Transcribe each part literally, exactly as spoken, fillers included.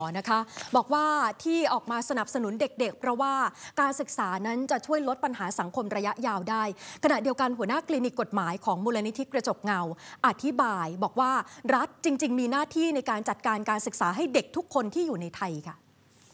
นะคะบอกว่าที่ออกมาสนับสนุนเด็กๆเพราะว่าการศึกษานั้นจะช่วยลดปัญหาสังคมระยะยาวได้ขณะเดียวกันหัวหน้าคลินิกกฎหมายของมูลนิธิกระจกเงาอธิบายบอกว่ารัฐจริงๆมีหน้าที่ในการจัดการการศึกษาให้เด็กทุกคนที่อยู่ในไทยค่ะ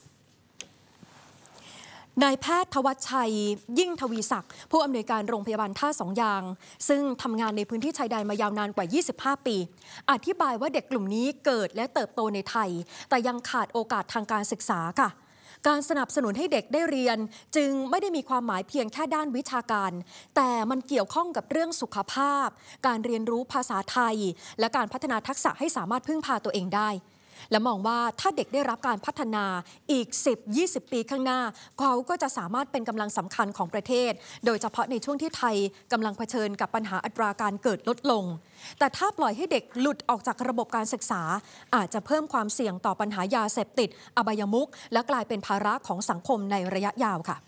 นายแพทย์ทวัชชัยยิ่งทวีศักดิ์ผู้อำนวยการโรงพยาบาลท่าสองยางซึ่งทำงานในพื้นที่ชายแดนมายาวนานกว่ายี่สิบห้าปีอธิบายว่าเด็กกลุ่มนี้เกิดและเติบโตในไทยแต่ยังขาดโอกาสทางการศึกษาค่ะการสนับสนุนให้เด็กได้เรียนจึงไม่ได้มีความหมายเพียงแค่ด้านวิชาการแต่มันเกี่ยวข้องกับเรื่องสุขภาพการเรียนรู้ภาษาไทยและการพัฒนาทักษะให้สามารถพึ่งพาตัวเองได้และมองว่าถ้าเด็กได้รับการพัฒนาอีก สิบถึงยี่สิบ ปีข้างหน้าเขาก็จะสามารถเป็นกำลังสำคัญของประเทศโดยเฉพาะในช่วงที่ไทยกำลังเผชิญกับปัญหาอัตราการเกิดลดลงแต่ถ้าปล่อยให้เด็กหลุดออกจากระบบการศึกษาอาจจะเพิ่มความเสี่ยงต่อปัญหายาเสพติดอบายมุขและกลายเป็นภาระของสังคมในระยะยาวค่ะ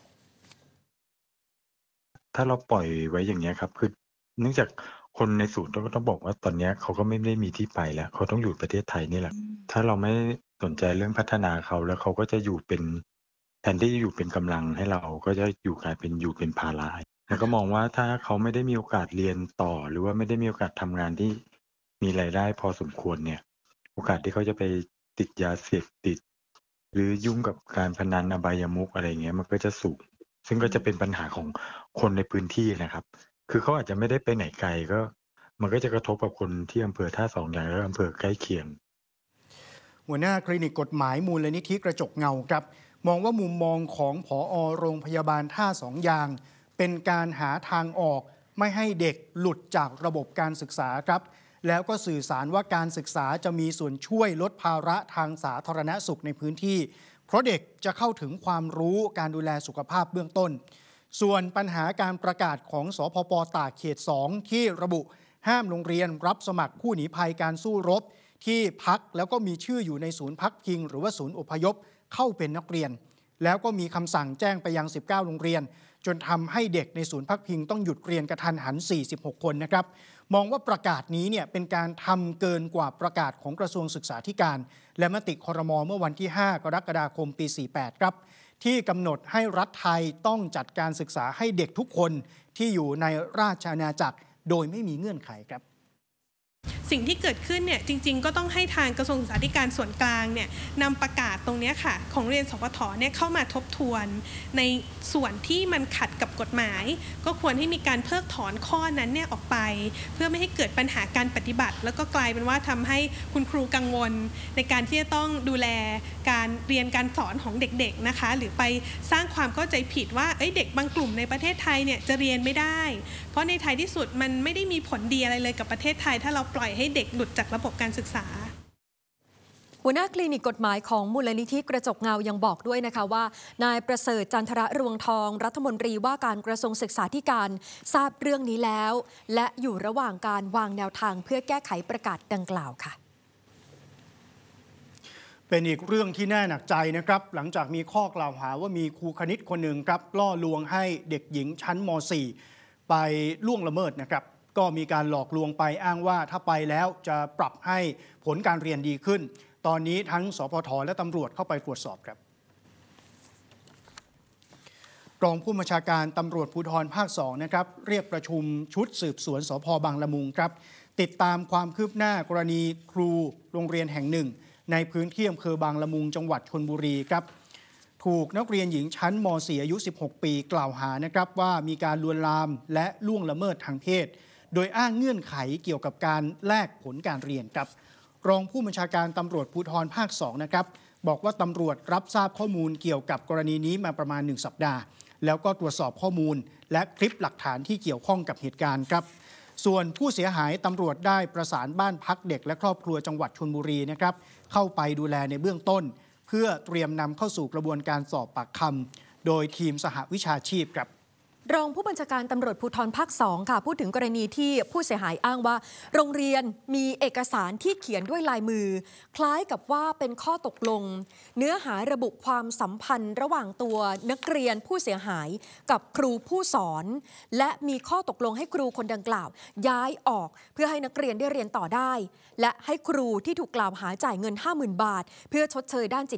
ถ้าเราปล่อยไว้อย่างนี้ครับคือเนื่องจากคนในศูนย์ก็ต้องบอกว่าตอนนี้เขาก็ไม่ได้มีที่ไปแล้วเขาต้องอยู่ประเทศไทยนี่แหละถ้าเราไม่สนใจเรื่องพัฒนาเขาแล้วเขาก็จะอยู่เป็นแทนที่จะอยู่เป็นกำลังให้เราก็จะอยู่กลายเป็นอยู่เป็นภาระแล้วก็มองว่าถ้าเขาไม่ได้มีโอกาสเรียนต่อหรือว่าไม่ได้มีโอกาสทำงานที่มีรายได้พอสมควรเนี่ยโอกาสที่เขาจะไปติดยาเสพติดหรือยุ่งกับการพนันอบายมุขอะไรเงี้ยมันก็จะสูงซึ่งก็จะเป็นปัญหาของคนในพื้นที่นะครับคือเขาอาจจะไม่ได้ไปไหนไกลก็มันก็จะกระทบกับคนที่อำเภอท่าสองยางและอำเภอใกล้เคียงหัวหน้าคลินิกกฎหมายมูลนิธิกระจกเงาครับมองว่ามุมมองของผอ.โรงพยาบาลท่าสองยางเป็นการหาทางออกไม่ให้เด็กหลุดจากระบบการศึกษาครับแล้วก็สื่อสารว่าการศึกษาจะมีส่วนช่วยลดภาระทางสาธารณสุขในพื้นที่เพราะเด็กจะเข้าถึงความรู้การดูแลสุขภาพเบื้องต้นส่วนปัญหาการประกาศของสพป.ตากเขตสองที่ระบุห้ามโรงเรียนรับสมัครผู้หนีภัยการสู้รบที่พักแล้วก็มีชื่ออยู่ในศูนย์พักพิงหรือว่าศูนย์อพยพเข้าเป็นนักเรียนแล้วก็มีคำสั่งแจ้งไปยังสิบเก้าโรงเรียนจนทำให้เด็กในศูนย์พักพิงต้องหยุดเรียนกระทันหันสี่สิบหกคนนะครับมองว่าประกาศนี้เนี่ยเป็นการทำเกินกว่าประกาศของกระทรวงศึกษาธิการและมติครม.เมื่อวันที่ห้ากรกฎาคมปีสี่สิบแปดครับที่กำหนดให้รัฐไทยต้องจัดการศึกษาให้เด็กทุกคนที่อยู่ในราชอาณาจักรโดยไม่มีเงื่อนไขครับสิ่งที่เกิดขึ้นเนี่ยจริงๆก็ต้องให้ทางกระทรวงศึกษาธิการส่วนกลางเนี่ยนำประกาศตรงนี้ค่ะของเรียนสพทเนี่ยเข้ามาทบทวนในส่วนที่มันขัดกับกฎหมายก็ควรให้มีการเพิกถอนข้อนั้นเนี่ยออกไปเพื่อไม่ให้เกิดปัญหาการปฏิบัติแล้วก็กลายเป็นว่าทำให้คุณครูกังวลในการที่จะต้องดูแลการเรียนการสอนของเด็กๆนะคะหรือไปสร้างความเข้าใจผิดว่าเอ้ยเด็กบางกลุ่มในประเทศไทยเนี่ยจะเรียนไม่ได้เพราะในท้ายที่สุดมันไม่ได้มีผลดีอะไรเลยกับประเทศไทยถ้าเราปล่อยให้เด็กหลุดจากระบบการศึกษาหัวหน้าคลินิกกฎหมายของมูลนิธิกระจกเงายังบอกด้วยนะคะว่านายประเสริฐจันทระรวงทองรัฐมนตรีว่าการกระทรวงศึกษาธิการทราบเรื่องนี้แล้วและอยู่ระหว่างการวางแนวทางเพื่อแก้ไขประกาศดังกล่าวค่ะเป็นอีกเรื่องที่น่าหนักใจนะครับหลังจากมีข้อกล่าวหาว่ามีครูคณิตคนหนึ่งครับล่อลวงให้เด็กหญิงชั้นม.สี่ ไปล่วงละเมิดนะครับก็มีการหลอกลวงไปอ้างว่าถ้าไปแล้วจะปรับให้ผลการเรียนดีขึ้นตอนนี้ทั้งสพทและตำรวจเข้าไปตรวจสอบครับรองผู้บัญชาการตำรวจภูธรภาคสองนะครับเรียกประชุมชุดสืบสวนสพบางละมุงครับติดตามความคืบหน้ากรณีครูโรงเรียนแห่งหนึ่งในพื้นที่อำเภอบางละมุงจังหวัดชลบุรีครับถูกนักเรียนหญิงชั้นม.สี่ อายุสิบหกปีกล่าวหานะครับว่ามีการลวนลามและล่วงละเมิดทางเพศโดยอ้างเงื่อนไขเกี่ยวกับการแลกผลการเรียนครับรองผู้บัญชาการตำรวจภูธรภาคสองนะครับบอกว่าตำรวจรับทราบข้อมูลเกี่ยวกับกรณีนี้มาประมาณหนึ่งสัปดาห์แล้วก็ตรวจสอบข้อมูลและคลิปหลักฐานที่เกี่ยวข้องกับเหตุการณ์ครับส่วนผู้เสียหายตำรวจได้ประสานบ้านพักเด็กและครอบครัวจังหวัดชลบุรีนะครับเข้าไปดูแลในเบื้องต้นเพื่อเตรียมนำเข้าสู่กระบวนการสอบปากคำโดยทีมสหวิชาชีพครับรองผู้บัญชาการตำรวจภูธรภาคสองค่ะพูดถึงกรณีที่ผู้เสียหายอ้างว่าโรงเรียนมีเอกสารที่เขียนด้วยลายมือคล้ายกับว่าเป็นข้อตกลงเนื้อหาระบุความสัมพันธ์ระหว่างตัวนักเรียนผู้เสียหายกับครูผู้สอนและมีข้อตกลงให้ครูคนดังกล่าวย้ายออกเพื่อให้นักเรียนได้เรียนต่อได้และให้ครูที่ถูกกล่าวหาจ่ายเงิน ห้าหมื่น บาทเพื่อชดเชยด้านจิต